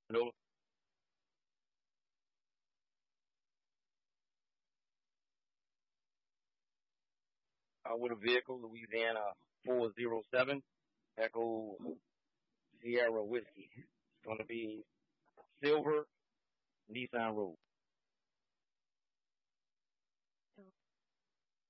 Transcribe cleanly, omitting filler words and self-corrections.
Hello, with a vehicle, Louisiana 407 Echo Sierra Whiskey. It's going to be silver Nissan Road.